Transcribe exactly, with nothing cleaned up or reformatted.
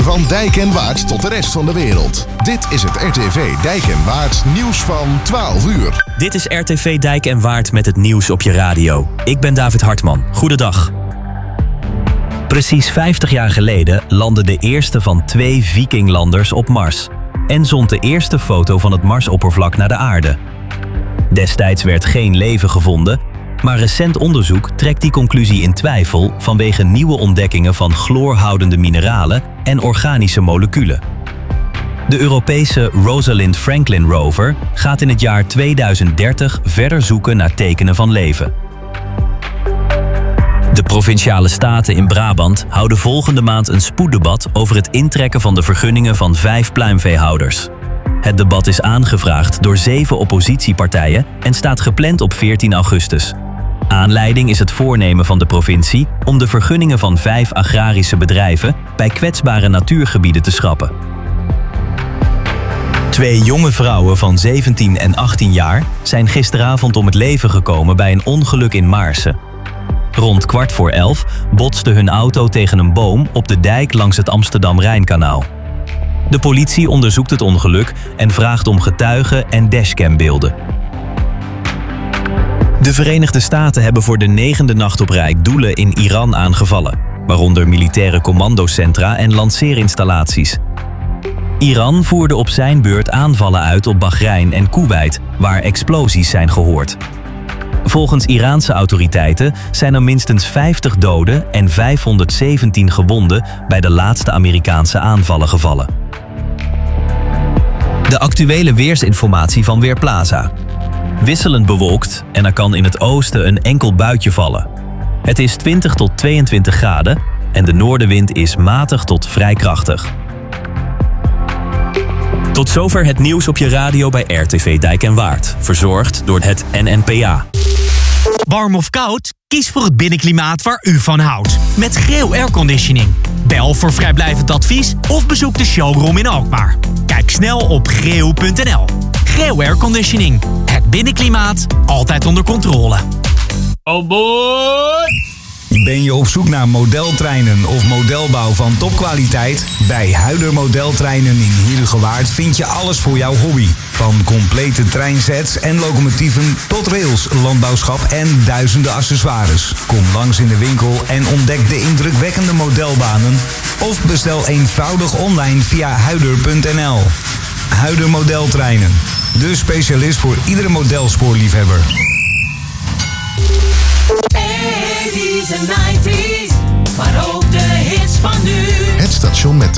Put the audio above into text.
Van Dijk en Waard tot de rest van de wereld. Dit is het R T V Dijk en Waard nieuws van twaalf uur. Dit is R T V Dijk en Waard met het nieuws op je radio. Ik ben David Hartman. Goedendag. Precies vijftig jaar geleden landde de eerste van twee Vikinglanders op Mars. En zond de eerste foto van het Marsoppervlak naar de aarde. Destijds werd geen leven gevonden, maar recent onderzoek trekt die conclusie in twijfel vanwege nieuwe ontdekkingen van chloorhoudende mineralen en organische moleculen. De Europese Rosalind Franklin rover gaat in het jaar tweeduizend dertig verder zoeken naar tekenen van leven. De Provinciale Staten in Brabant houden volgende maand een spoeddebat over het intrekken van de vergunningen van vijf pluimveehouders. Het debat is aangevraagd door zeven oppositiepartijen en staat gepland op veertien augustus. Aanleiding is het voornemen van de provincie om de vergunningen van vijf agrarische bedrijven bij kwetsbare natuurgebieden te schrappen. Twee jonge vrouwen van zeventien en achttien jaar zijn gisteravond om het leven gekomen bij een ongeluk in Maarssen. Rond kwart voor elf botste hun auto tegen een boom op de dijk langs het Amsterdam-Rijnkanaal. De politie onderzoekt het ongeluk en vraagt om getuigen en dashcambeelden. De Verenigde Staten hebben voor de negende nacht op rij doelen in Iran aangevallen, waaronder militaire commandocentra en lanceerinstallaties. Iran voerde op zijn beurt aanvallen uit op Bahrein en Koeweit, waar explosies zijn gehoord. Volgens Iraanse autoriteiten zijn er minstens vijftig doden en vijfhonderdzeventien gewonden bij de laatste Amerikaanse aanvallen gevallen. De actuele weersinformatie van Weerplaza. Wisselend bewolkt en er kan in het oosten een enkel buitje vallen. Het is twintig tot tweeëntwintig graden en de noordenwind is matig tot vrij krachtig. Tot zover het nieuws op je radio bij R T V Dijk en Waard. Verzorgd door het N N P A. Warm of koud? Kies voor het binnenklimaat waar u van houdt. Met Greo Airconditioning. Bel voor vrijblijvend advies of bezoek de showroom in Alkmaar. Kijk snel op greo punt n l. Greo Airconditioning. Het binnenklimaat altijd onder controle. Oh boy! Ben je op zoek naar modeltreinen of modelbouw van topkwaliteit? Bij Huider Modeltreinen in Heerhugowaard vind je alles voor jouw hobby. Van complete treinsets en locomotieven tot rails, landbouwschap en duizenden accessoires. Kom langs in de winkel en ontdek de indrukwekkende modelbanen. Of bestel eenvoudig online via huider punt n l. Huider Modeltreinen. De specialist voor iedere modelspoorliefhebber. eighties en nineties, maar ook de hits van nu. Het station met de